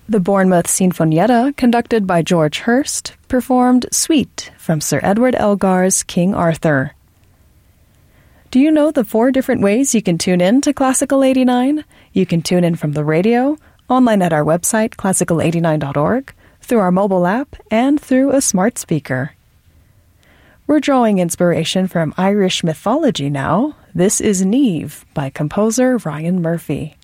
The Bournemouth Sinfonietta, conducted by George Hurst, performed Suite from Sir Edward Elgar's King Arthur. Do you know the 4 different ways you can tune in to Classical 89? You can tune in from the radio, online at our website, classical89.org, through our mobile app, and through a smart speaker. We're drawing inspiration from Irish mythology now. This is Niamh by composer Ryan Murphy.